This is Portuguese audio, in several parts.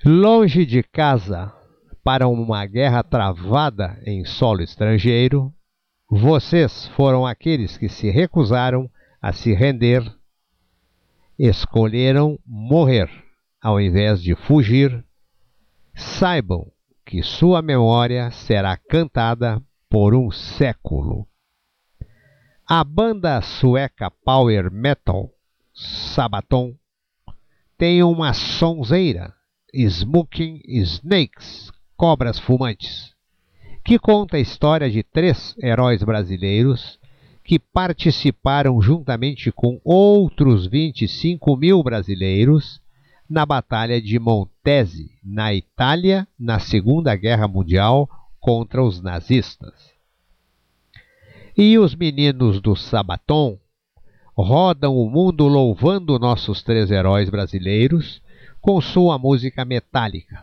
Longe de casa, para uma guerra travada em solo estrangeiro, vocês foram aqueles que se recusaram a se render, escolheram morrer ao invés de fugir. Saibam que sua memória será cantada por um século. A banda sueca Power Metal Sabaton tem uma sonzeira, Smoking Snakes, Cobras Fumantes, que conta a história de 3 heróis brasileiros que participaram juntamente com outros 25 mil brasileiros na Batalha de Montese, na Itália, na Segunda Guerra Mundial, contra os nazistas. E os meninos do Sabaton rodam o mundo louvando nossos 3 heróis brasileiros com sua música metálica.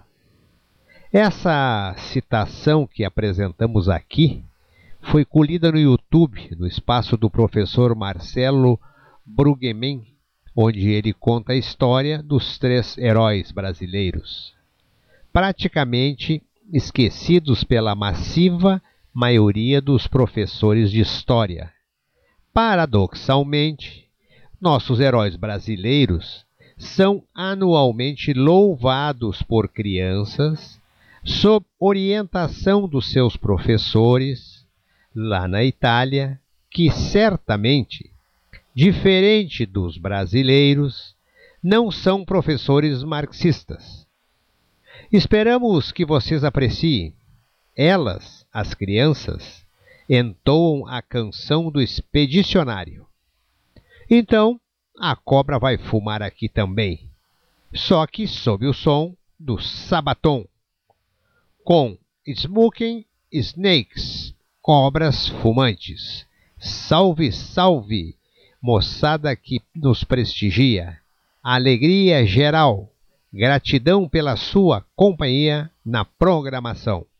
Essa citação que apresentamos aqui foi colhida no YouTube, no espaço do professor Marcelo Brueggemann, onde ele conta a história dos 3 heróis brasileiros, praticamente esquecidos pela massiva maioria dos professores de história. Paradoxalmente, nossos heróis brasileiros são anualmente louvados por crianças sob orientação dos seus professores lá na Itália, que certamente, diferente dos brasileiros, não são professores marxistas. Esperamos que vocês apreciem. Elas, as crianças, entoam a canção do expedicionário. Então, a cobra vai fumar aqui também, só que sob o som do Sabaton, com Smoking Snakes, Cobras Fumantes. Salve, salve, moçada que nos prestigia. Alegria geral. Gratidão pela sua companhia na programação.